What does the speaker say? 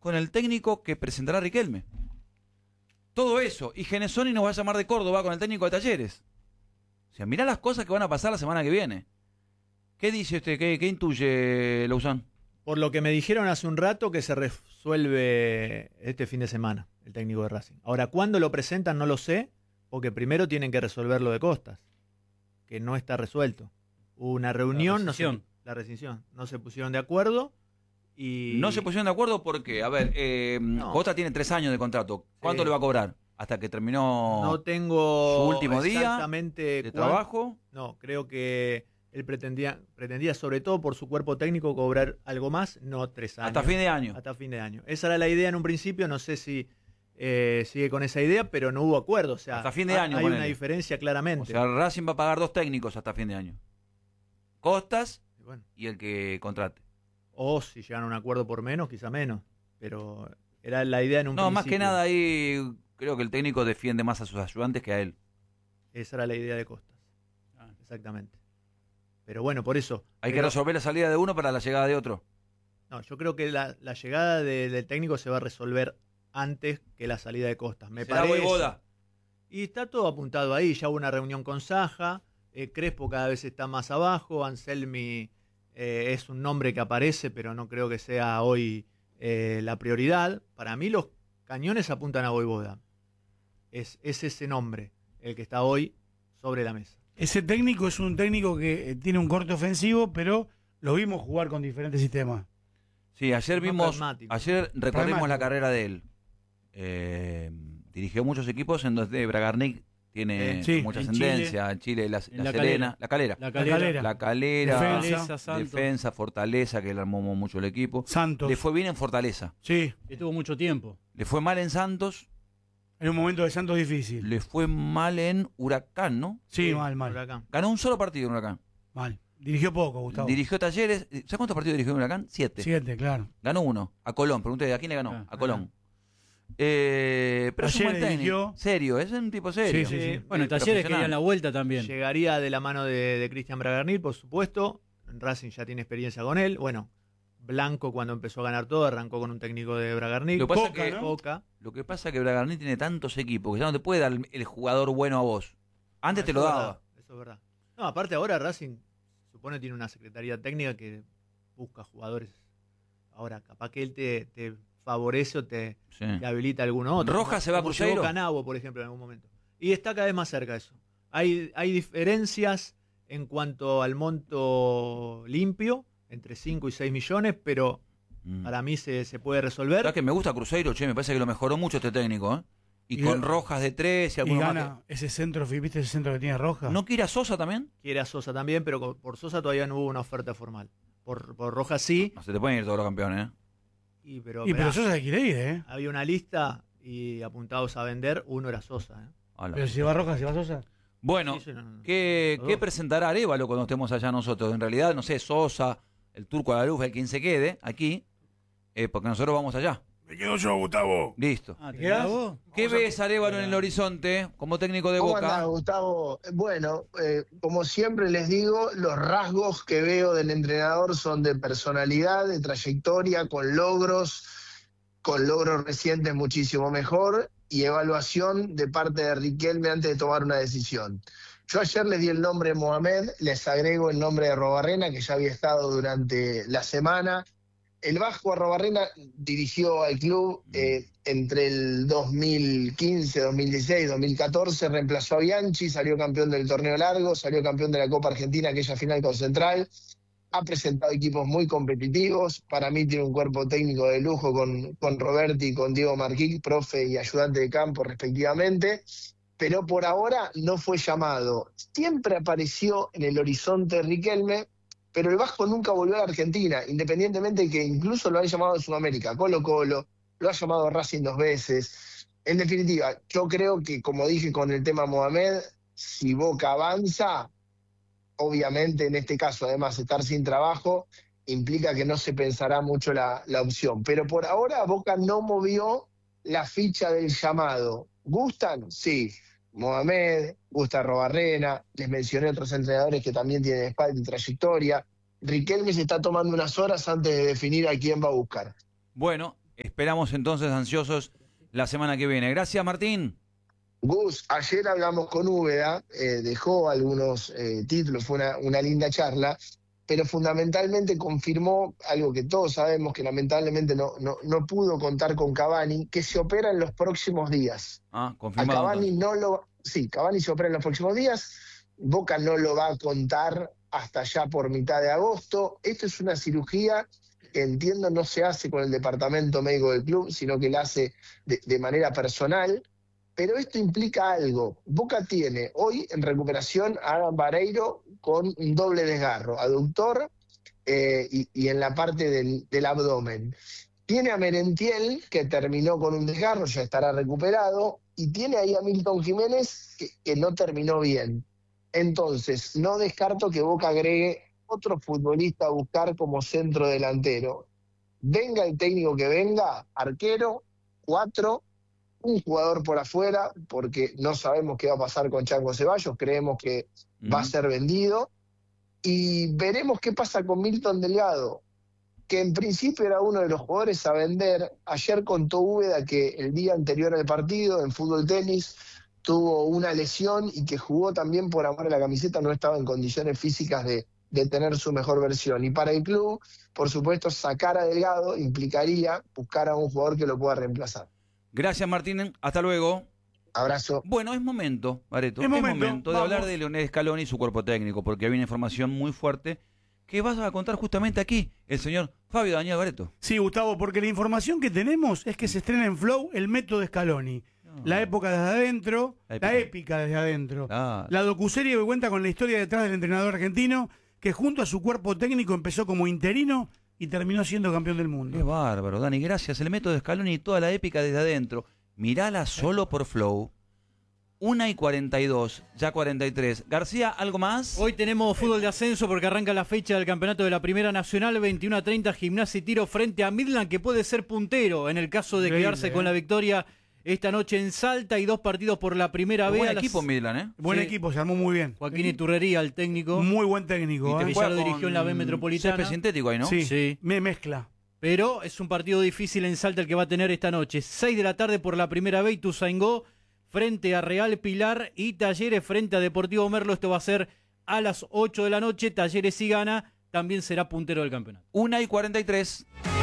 con el técnico que presentará Riquelme. Todo eso. Y Genesoni nos va a llamar de Córdoba con el técnico de Talleres. O sea, mirá las cosas que van a pasar la semana que viene. ¿Qué dice usted? ¿Qué intuye Lauzán? Por lo que me dijeron hace un rato que se resuelve este fin de semana el técnico de Racing. Ahora, ¿cuándo lo presentan? No lo sé, porque primero tienen que resolver lo de Costas, que no está resuelto. Hubo una reunión, la rescisión, no se pusieron de acuerdo y... No se pusieron de acuerdo porque, a ver, No. Costas tiene 3 años de contrato. ¿Cuánto Sí. le va a cobrar? Hasta que terminó No tengo su último día exactamente de trabajo. No, creo que él pretendía sobre todo por su cuerpo técnico cobrar algo más, no 3 años. Hasta fin de año. Hasta fin de año. Esa era la idea en un principio, no sé si sigue con esa idea, pero no hubo acuerdo. O sea, Hasta fin de año, hay ponele. una diferencia claramente. O sea, Racing va a pagar 2 técnicos hasta fin de año. Costas Y bueno, y el que contrate. o si llegan a un acuerdo por menos, quizá menos. Pero era la idea en un No, principio. más que nada ahí creo que el técnico defiende más a sus ayudantes que a él. Esa era la idea de Costas. Exactamente. Pero bueno, por eso. Hay que Pero- resolver la salida de uno para la llegada de otro. No, yo creo que la llegada del técnico se va a resolver antes que la salida de Costas. Me Será parece. Voivoda. Y está todo apuntado ahí. Ya hubo una reunión con Saja. Crespo cada vez está más abajo. Anselmi es un nombre que aparece, pero no creo que sea hoy la prioridad. Para mí los cañones apuntan a Voivoda. Es ese nombre el que está hoy sobre la mesa. Ese técnico es un técnico que tiene un corte ofensivo, pero lo vimos jugar con diferentes sistemas. Sí, ayer Más vimos, pragmático. ayer recorrimos Pragmático. la carrera de él. Dirigió muchos equipos en donde Bragarnik tiene Sí, mucha en ascendencia. En Chile, la La Serena, la Calera. La Calera. Calera. La Calera, Defensa, Santos. Defensa, Fortaleza, que le armó mucho el equipo. Santos. Le fue bien en Fortaleza. Sí, Estuvo mucho tiempo. Le fue mal en Santos. en un momento de Santos difícil. Le fue mal en Huracán, ¿no? Sí, mal. Huracán. Ganó un solo partido en Huracán. Mal. Dirigió poco, Gustavo. Dirigió Talleres. ¿Sabes cuántos partidos dirigió en Huracán? 7. 7, claro. Ganó 1. A Colón. Pregunté, ¿a quién le ganó? Ah, A Colón. Pero es un Talleres buen técnico. dirigió. Serio, es un tipo serio. Sí, sí, sí. Bueno, Talleres Profesional. querían la vuelta también. Llegaría de la mano de Cristian Bragarnik, por supuesto. Racing ya tiene experiencia con él. Bueno, Blanco cuando empezó a ganar todo arrancó con un técnico de Bragarnik. Lo que pasa Coca, que- ¿no? Coca. Lo que pasa es que Bragarnik tiene tantos equipos que ya no te puede dar el jugador bueno a vos. Antes No, te eso lo es daba. verdad, eso es verdad. No, aparte ahora Racing supone tiene una secretaría técnica que busca jugadores. Ahora, capaz que él te favorece o te Sí. habilita alguno otro. Rojas se va a Como Cruzeiro. llegó Canavo, por ejemplo, en algún momento. Y está cada vez más cerca eso. Hay diferencias en cuanto al monto limpio, entre 5 y 6 millones, pero para mí se puede resolver. ¿Sabes que me gusta Cruzeiro? Che, me parece que lo mejoró mucho este técnico, ¿eh? Y, Y con ga- Rojas de 3 y Y algunos más gana ese centro, ¿viste ese centro que tiene Roja? que- ¿No quiere a Sosa también? Quiere a Sosa también, pero por Sosa todavía no hubo una oferta formal. Por Rojas sí. No se te pueden ir todos los campeones, ¿eh? Pero, Y pero esperá, Sosa se quiere ir, ¿eh? había una lista y apuntados a vender, uno era Sosa. ¿eh? Hola. Pero si va Roja, si va Sosa. Bueno, Sí, no. ¿qué Los dos. presentará Arévalo cuando estemos allá nosotros? En realidad, no sé, Sosa, el Turco a la luz, el quien se quede aquí, porque nosotros vamos allá. Me quedo yo, Gustavo. Listo. Ah, ¿te ¿Quedás? quedás vos? ¿Qué ves, Arévalo, en el horizonte como técnico de ¿Cómo Boca? andás, Gustavo? Bueno, como siempre les digo, los rasgos que veo del entrenador son de personalidad, de trayectoria, con logros recientes muchísimo mejor y evaluación de parte de Riquelme antes de tomar una decisión. Yo ayer les di el nombre de Mohamed, les agrego el nombre de Arrobarrena, que ya había estado durante la semana. El Vasco Arrobarrena dirigió al club entre el 2015, 2016, 2014, reemplazó a Bianchi, salió campeón del torneo largo, salió campeón de la Copa Argentina, aquella final con Central, ha presentado equipos muy competitivos, para mí tiene un cuerpo técnico de lujo con Roberti y con Diego Marquí, profe y ayudante de campo respectivamente, pero por ahora no fue llamado. Siempre apareció en el horizonte Riquelme, pero el Vasco nunca volvió a la Argentina, independientemente de que incluso lo han llamado de Sudamérica, Colo-Colo, lo ha llamado Racing 2 veces. En definitiva, yo creo que, como dije con el tema Mohamed, si Boca avanza, obviamente en este caso, además, estar sin trabajo implica que no se pensará mucho la opción. Pero por ahora Boca no movió la ficha del llamado. ¿Gustan? Sí. Mohamed, gusta Arrobarrena, les mencioné otros entrenadores que también tienen espalda y trayectoria. Riquelme se está tomando unas horas antes de definir a quién va a buscar. Bueno, Esperamos entonces ansiosos la semana que viene. Gracias, Martín. Gus, ayer hablamos con Úbeda, dejó algunos títulos, fue una linda charla, pero fundamentalmente confirmó algo que todos sabemos, que lamentablemente no pudo contar con Cavani, que se opera en los próximos días. Confirmado. A Cavani Cavani se opera en los próximos días, Boca no lo va a contar hasta ya por mitad de agosto. Esto es una cirugía que entiendo no se hace con el departamento médico del club, sino que la hace de manera personal. Pero esto implica algo. Boca tiene hoy en recuperación a Adam Vareiro con un doble desgarro, aductor y en la parte del abdomen. Tiene a Merentiel, que terminó con un desgarro, ya estará recuperado, y tiene ahí a Milton Jiménez, que no terminó bien. Entonces, no descarto que Boca agregue otro futbolista a buscar como centro delantero. Venga el técnico que venga, arquero, 4, un jugador por afuera, porque no sabemos qué va a pasar con Chango Ceballos, creemos que va a ser vendido, y veremos qué pasa con Milton Delgado, que en principio era uno de los jugadores a vender. Ayer contó Úbeda que el día anterior al partido, en fútbol tenis, tuvo una lesión y que jugó también por amor a la camiseta, no estaba en condiciones físicas de tener su mejor versión. Y para el club, por supuesto, sacar a Delgado implicaría buscar a un jugador que lo pueda reemplazar. Gracias, Martín. Hasta luego. Abrazo. Bueno, es momento, Bareto, Es momento de hablar de Leonel Scaloni y su cuerpo técnico, porque hay una información muy fuerte que vas a contar justamente aquí, el señor Fabio Daniel Bareto. Sí, Gustavo, porque la información que tenemos es que se estrena en Flow el método Scaloni. La época desde adentro, la épica desde adentro. La docuserie que cuenta con la historia detrás del entrenador argentino, que junto a su cuerpo técnico empezó como interino y terminó siendo campeón del mundo. Qué bárbaro, Dani, gracias. El método Scaloni y toda la épica desde adentro. Mirala solo por Flow. 1:42, ya 43. García, ¿algo más? Hoy tenemos fútbol de ascenso porque arranca la fecha del campeonato de la Primera Nacional, 21:30, Gimnasia y Tiro frente a Midland, que puede ser puntero en el caso de quedarse con la victoria esta noche en Salta, y 2 partidos por la Primera B. Buen equipo Midland, ¿eh? Buen equipo, se armó muy bien. Joaquín Iturrería, el técnico. Muy buen técnico. Y ya lo dirigió en la B Metropolitana. Césped sintético ahí, ¿no? Sí. Me mezcla. Pero es un partido difícil en Salta el que va a tener esta noche. 6 de la tarde por la Primera B, Ituzaingó frente a Real Pilar y Talleres frente a Deportivo Merlo. Esto va a ser a las 8 de la noche. Talleres, si gana, también será puntero del campeonato. 1:43.